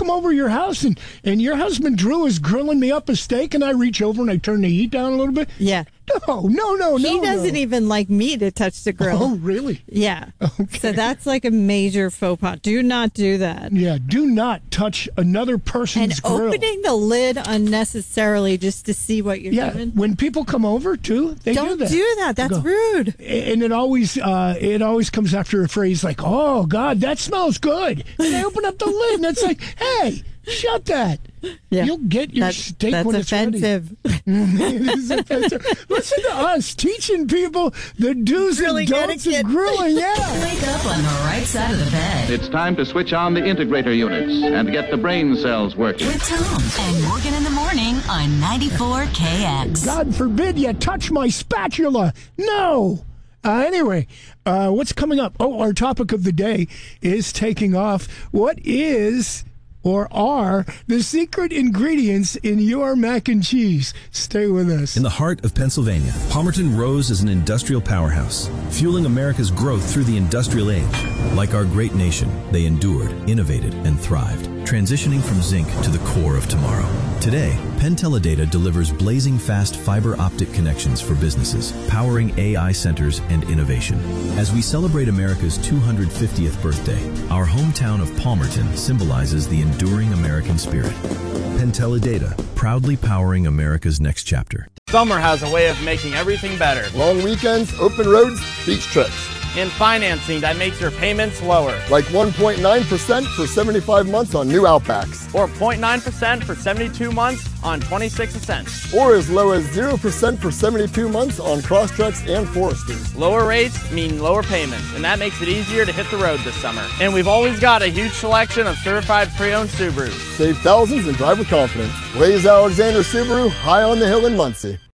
come over to your house and your husband Drew is grilling me up a steak and I reach over and I turn the heat down a little bit? Yeah. No. He doesn't even like me to touch the grill. Oh, really? Yeah. Okay. So that's like a major faux pas. Do not do that. Yeah, do not touch another person's grill. And opening the lid unnecessarily just to see what you're doing. When people come over, too, they Don't do that. do that. That's rude. And it always comes after a phrase like, "Oh, God, that smells good." And they open up the lid, and it's like, "Hey, shut that." Yeah. You'll get your steak when it's offensive. ready. It is offensive. Listen to us teaching people the do's and don'ts of grilling. Yeah. Wake up on the right side of the bed. It's time to switch on the integrator units and get the brain cells working. With Tom and Morgan in the morning on 94KX. God forbid you touch my spatula. No. Anyway, what's coming up? Oh, our topic of the day is taking off. What is or are the secret ingredients in your mac and cheese? Stay with us. In the heart of Pennsylvania, Palmerton rose as an industrial powerhouse, fueling America's growth through the industrial age. Like our great nation, they endured, innovated, and thrived, transitioning from zinc to the core of tomorrow. Today, Penn Teledata delivers blazing fast fiber optic connections for businesses, powering AI centers and innovation. As we celebrate America's 250th birthday, our hometown of Palmerton symbolizes the enduring American spirit. Penn Teledata, proudly powering America's next chapter. Summer has a way of making everything better. Long weekends, open roads, beach trips. And financing that makes your payments lower. Like 1.9% for 75 months on new Outbacks. Or 0.9% for 72 months on 26 Ascents. Or as low as 0% for 72 months on Crosstreks and Foresters. Lower rates mean lower payments, and that makes it easier to hit the road this summer. And we've always got a huge selection of certified pre-owned Subarus. Save thousands and drive with confidence. Blaze Alexander Subaru, high on the hill in Muncie.